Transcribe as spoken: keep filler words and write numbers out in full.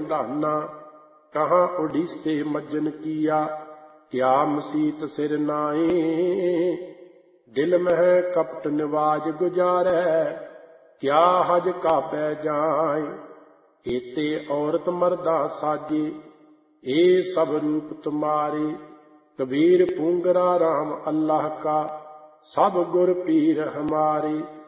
मर्दाना, कहाँ उड़ीसे मज्जन किया, क्या मसीत सिर नाए। दिल में कपट निवाज गुजारे, क्या हज काबे जाए। एते औरत मर्दा साजे, ए सब रूप तुम्हारे। कबीर पूंगरा राम अल्लाह का, सब गुर पीर हमारे।